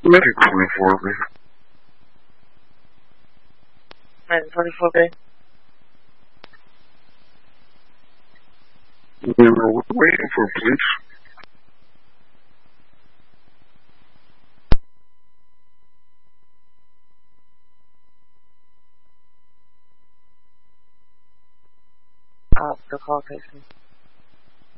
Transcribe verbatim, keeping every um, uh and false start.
Medic twenty-four B. Medic twenty-four B. We were waiting for police. Uh, the call patient.